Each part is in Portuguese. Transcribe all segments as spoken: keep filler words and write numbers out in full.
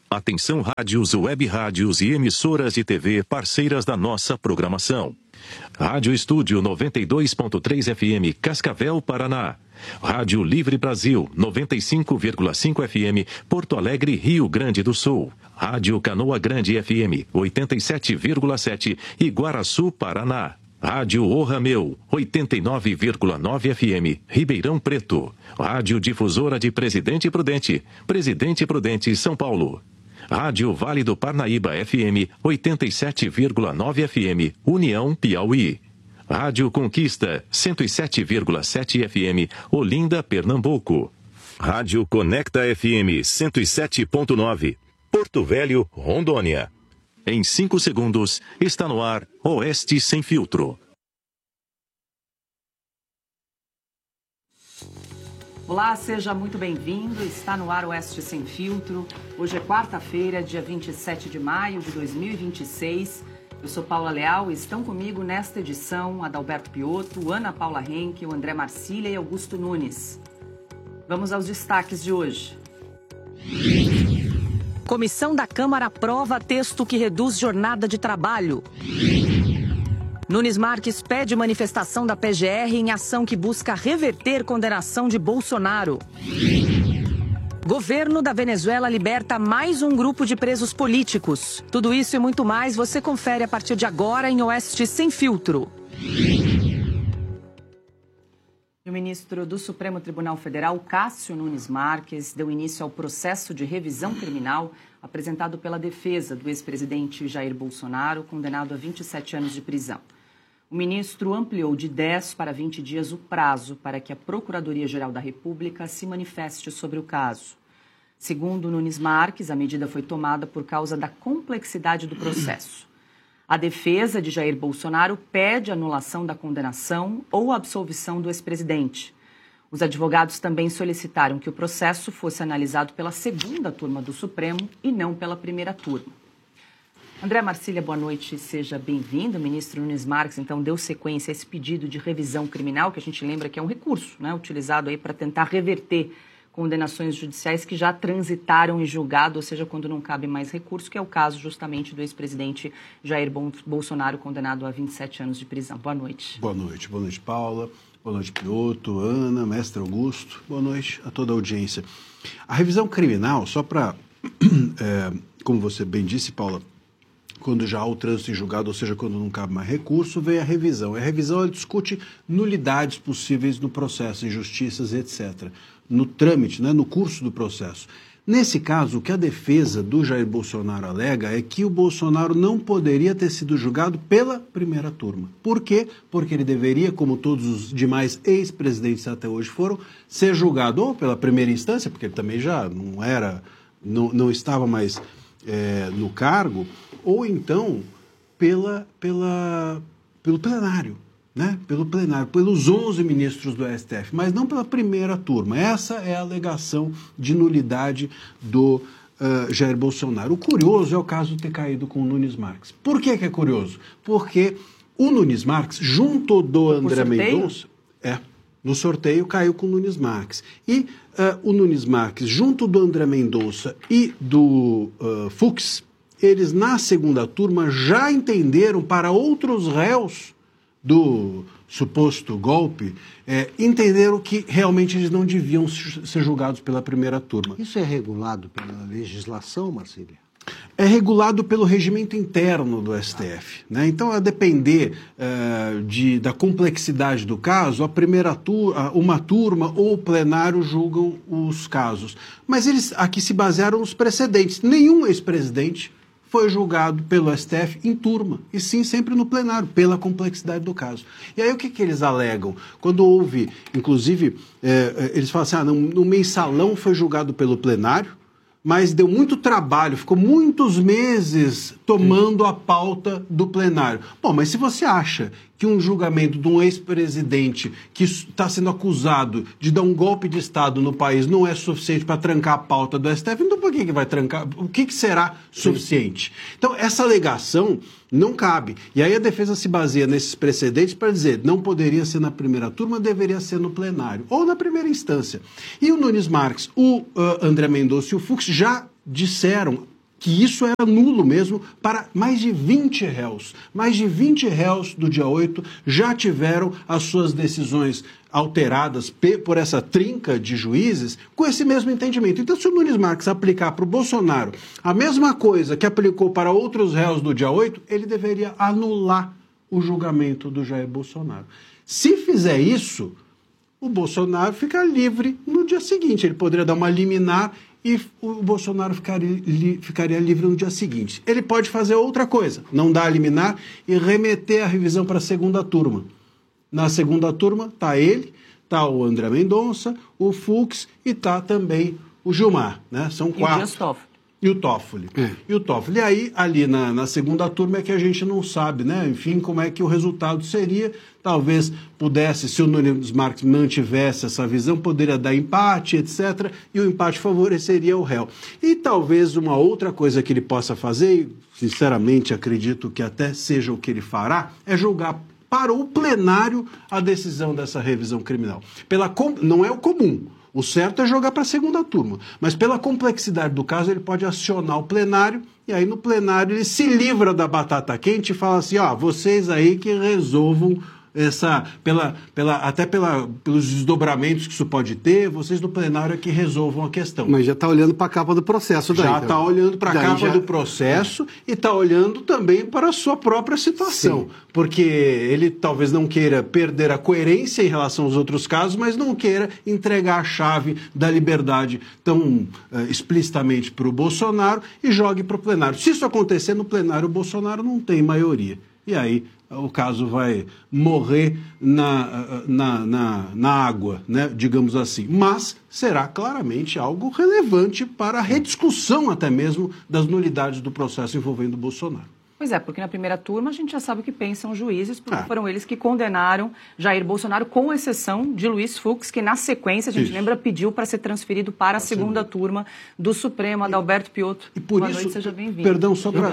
Atenção rádios, web rádios e emissoras de T V parceiras da nossa programação. Rádio Estúdio noventa e dois ponto três F M, Cascavel, Paraná. Rádio Livre Brasil, noventa e cinco vírgula cinco F M, Porto Alegre, Rio Grande do Sul. Rádio Canoa Grande F M, oitenta e sete vírgula sete, Iguaraçu, Paraná. Rádio O Rameu, oitenta e nove vírgula nove F M, Ribeirão Preto. Rádio Difusora de Presidente Prudente, Presidente Prudente, São Paulo. Rádio Vale do Parnaíba F M, oitenta e sete vírgula nove F M, União, Piauí. Rádio Conquista, cento e sete vírgula sete F M, Olinda, Pernambuco. Rádio Conecta F M, cento e sete ponto nove, Porto Velho, Rondônia. Em cinco segundos, está no ar Oeste Sem Filtro. Olá, seja muito bem-vindo. Está no ar Oeste Sem Filtro. Hoje é quarta-feira, dia vinte e sete de maio de dois mil e vinte e seis. Eu sou Paula Leal e estão comigo nesta edição Adalberto Piotto, Ana Paula Henke, André Marcília e Augusto Nunes. Vamos aos destaques de hoje. Comissão da Câmara aprova texto que reduz jornada de trabalho. Nunes Marques pede manifestação da P G R em ação que busca reverter condenação de Bolsonaro. Governo da Venezuela liberta mais um grupo de presos políticos. Tudo isso e muito mais você confere a partir de agora em Oeste Sem Filtro. O ministro do Supremo Tribunal Federal, Cássio Nunes Marques, deu início ao processo de revisão criminal apresentado pela defesa do ex-presidente Jair Bolsonaro, condenado a vinte e sete anos de prisão. O ministro ampliou de dez para vinte dias o prazo para que a Procuradoria-Geral da República se manifeste sobre o caso. Segundo Nunes Marques, a medida foi tomada por causa da complexidade do processo. A defesa de Jair Bolsonaro pede anulação da condenação ou absolvição do ex-presidente. Os advogados também solicitaram que o processo fosse analisado pela segunda turma do Supremo e não pela primeira turma. André Marcília, boa noite, seja bem-vindo. O ministro Nunes Marques, então, deu sequência a esse pedido de revisão criminal, que a gente lembra que é um recurso, né, utilizado aí para tentar reverter condenações judiciais que já transitaram em julgado, ou seja, quando não cabe mais recurso, que é o caso justamente do ex-presidente Jair Bolsonaro, condenado a vinte e sete anos de prisão. Boa noite. Boa noite. Boa noite, Paula. Boa noite, Piotto, Ana, mestre Augusto. Boa noite a toda a audiência. A revisão criminal, só para, é, como você bem disse, Paula, quando já há o trânsito em julgado, ou seja, quando não cabe mais recurso, vem a revisão. A revisão ela discute nulidades possíveis no processo, injustiças, etcétera, no trâmite, né, no curso do processo. Nesse caso, o que a defesa do Jair Bolsonaro alega é que o Bolsonaro não poderia ter sido julgado pela primeira turma. Por quê? Porque ele deveria, como todos os demais ex-presidentes até hoje foram, ser julgado ou pela primeira instância, porque ele também já não era, não, não estava mais é, no cargo, ou então pela, pela, pelo plenário, né? Pelo plenário, pelos onze ministros do S T F, mas não pela primeira turma. Essa é a alegação de nulidade do uh, Jair Bolsonaro. O curioso é o caso de ter caído com o Nunes Marques. Por que que é curioso? Porque o Nunes Marques, junto do André Mendonça, é, no sorteio caiu com o Nunes Marques. E uh, o Nunes Marques, junto do André Mendonça e do uh, Fux, eles na segunda turma já entenderam para outros réus do suposto golpe, é, entenderam que realmente eles não deviam ser julgados pela primeira turma. Isso é regulado pela legislação, Marcília? É regulado pelo regimento interno do S T F. Né? Então, a depender uh, de, da complexidade do caso, a primeira turma, uma turma ou o plenário julgam os casos. Mas eles aqui se basearam nos precedentes. Nenhum ex-presidente foi julgado pelo S T F em turma, e sim sempre no plenário, pela complexidade do caso. E aí o que, que eles alegam? Quando houve, inclusive, é, eles falam assim, ah, no, no mensalão foi julgado pelo plenário, mas deu muito trabalho, ficou muitos meses tomando a pauta do plenário. Bom, mas se você acha que um julgamento de um ex-presidente que está sendo acusado de dar um golpe de Estado no país não é suficiente para trancar a pauta do S T F, então por que, que vai trancar? O que, que será suficiente? Então, essa alegação não cabe. E aí a defesa se baseia nesses precedentes para dizer não poderia ser na primeira turma, deveria ser no plenário, ou na primeira instância. E o Nunes Marques, o uh, André Mendonça e o Fux já disseram que isso era nulo mesmo para mais de vinte réus. Mais de vinte réus do dia oito já tiveram as suas decisões alteradas por essa trinca de juízes com esse mesmo entendimento. Então, se o Nunes Marques aplicar para o Bolsonaro a mesma coisa que aplicou para outros réus do dia oito, ele deveria anular o julgamento do Jair Bolsonaro. Se fizer isso, o Bolsonaro fica livre no dia seguinte. Ele poderia dar uma liminar e o Bolsonaro ficaria, li, ficaria livre no dia seguinte. Ele pode fazer outra coisa, não dar a liminar e remeter a revisão para a segunda turma. Na segunda turma está ele, está o André Mendonça, o Fux e está também o Gilmar, né? São quatro. E o Dias Toffoli. E o Toffoli. É. E o Toffoli. E aí, ali na, na segunda turma é que a gente não sabe, né? Enfim, como é que o resultado seria. Talvez pudesse, se o Nunes Marques mantivesse essa visão, poderia dar empate, etcétera. E o empate favoreceria o réu. E talvez uma outra coisa que ele possa fazer, e sinceramente acredito que até seja o que ele fará, é julgar para o plenário a decisão dessa revisão criminal. Pela, não é o comum. O certo é jogar para a segunda turma. Mas pela complexidade do caso, ele pode acionar o plenário e aí no plenário ele se livra da batata quente e fala assim, ó, vocês aí que resolvam essa, pela, pela, até pela, pelos desdobramentos que isso pode ter, vocês no plenário é que resolvam a questão. Mas já está olhando para a capa do processo daí. Já está então. olhando para a capa já... do processo é. e está olhando também para a sua própria situação. Sim. Porque ele talvez não queira perder a coerência em relação aos outros casos, mas não queira entregar a chave da liberdade tão uh, explicitamente para o Bolsonaro e jogue para o plenário. Se isso acontecer no plenário, o Bolsonaro não tem maioria. E aí o caso vai morrer na, na, na, na água, né, digamos assim. Mas será claramente algo relevante para a rediscussão até mesmo das nulidades do processo envolvendo o Bolsonaro. Pois é, porque na primeira turma a gente já sabe o que pensam os juízes, porque ah. foram eles que condenaram Jair Bolsonaro, com exceção de Luiz Fux, que na sequência, a gente Isso. lembra, pediu para ser transferido para a segunda segunda. turma do Supremo, Adalberto Piotto. E por Boa isso, noite, seja bem-vindo. Perdão, só para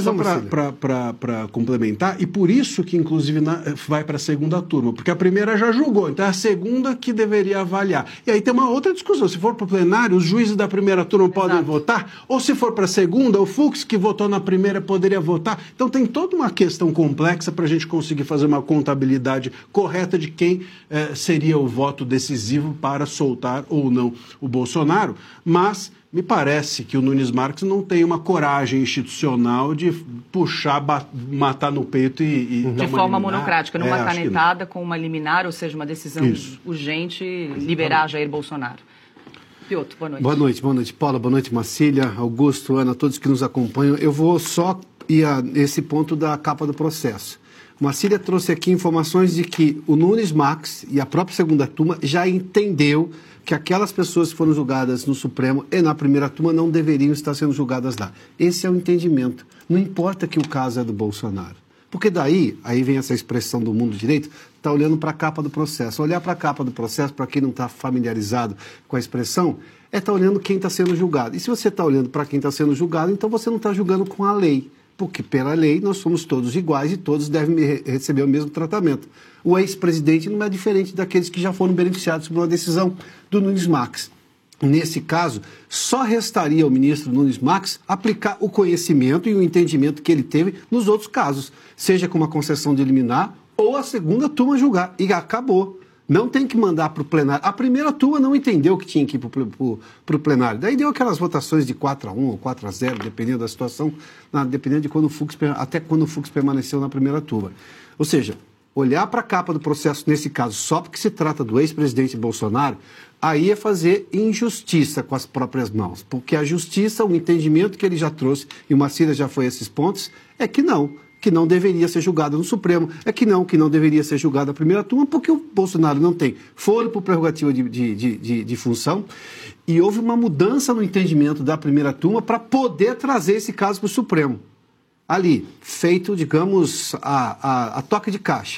um, para complementar, e por isso que, inclusive, na, vai para a segunda turma, porque a primeira já julgou, então é a segunda que deveria avaliar. E aí tem uma outra discussão, se for para o plenário, os juízes da primeira turma Exato. podem votar, ou se for para a segunda, o Fux, que votou na primeira, poderia votar. Então tem toda uma questão complexa para a gente conseguir fazer uma contabilidade correta de quem eh, seria o voto decisivo para soltar ou não o Bolsonaro, mas me parece que o Nunes Marques não tem uma coragem institucional de puxar, matar no peito e... e uhum. De forma liminar. monocrática, numa é, canetada com uma liminar, ou seja, uma decisão Isso. urgente, liberar Jair Bolsonaro. Piotto, boa noite. Boa noite, boa noite, Paula, boa noite, Marcília, Augusto, Ana, todos que nos acompanham. Eu vou só ir a esse ponto da capa do processo. Marcília trouxe aqui informações de que o Nunes Marques e a própria segunda turma já entendeu que aquelas pessoas que foram julgadas no Supremo e na primeira turma não deveriam estar sendo julgadas lá. Esse é o entendimento. Não importa que o caso é do Bolsonaro. Porque daí, aí vem essa expressão do mundo direito, está olhando para a capa do processo. Olhar para a capa do processo, para quem não está familiarizado com a expressão, é estar olhando quem está sendo julgado. E se você está olhando para quem está sendo julgado, então você não está julgando com a lei. Porque, pela lei, nós somos todos iguais e todos devem receber o mesmo tratamento. O ex-presidente não é diferente daqueles que já foram beneficiados por uma decisão do Nunes Marques. Nesse caso, só restaria ao ministro Nunes Marques aplicar o conhecimento e o entendimento que ele teve nos outros casos, seja com uma concessão de liminar ou a segunda turma julgar. E acabou. Não tem que mandar para o plenário. A primeira turma não entendeu que tinha que ir para o plenário. Daí deu aquelas votações de quatro a um ou quatro a zero, dependendo da situação, dependendo de quando o Fux, até quando o Fux permaneceu na primeira turma. Ou seja, olhar para a capa do processo, nesse caso, só porque se trata do ex-presidente Bolsonaro, aí é fazer injustiça com as próprias mãos. Porque a justiça, o entendimento que ele já trouxe, e o Marcília já foi a esses pontos, é que não. que não deveria ser julgado no Supremo, é que não, que não deveria ser julgado a primeira turma, porque o Bolsonaro não tem foro por prerrogativa de, de, de, de, de função, e houve uma mudança no entendimento da primeira turma para poder trazer esse caso para o Supremo. Ali, feito, digamos, a, a, a toque de caixa.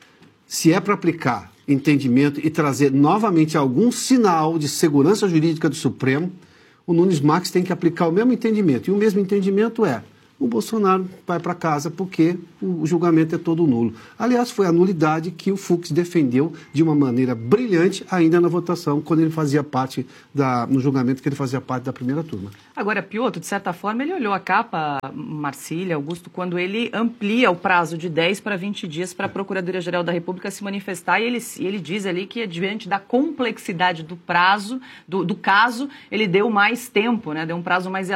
Se é para aplicar entendimento e trazer novamente algum sinal de segurança jurídica do Supremo, o Nunes Marques tem que aplicar o mesmo entendimento. E o mesmo entendimento é o Bolsonaro vai para casa porque o julgamento é todo nulo. Aliás, foi a nulidade que o Fux defendeu de uma maneira brilhante ainda na votação, quando ele fazia parte, da, no julgamento que ele fazia parte da primeira turma. Agora, Piotr, de certa forma, ele olhou a capa, Marcília, Augusto, quando ele amplia o prazo de dez para vinte dias para a Procuradoria-Geral da República se manifestar, e ele, ele diz ali que, diante da complexidade do prazo, do, do caso, ele deu mais tempo, né, deu um prazo mais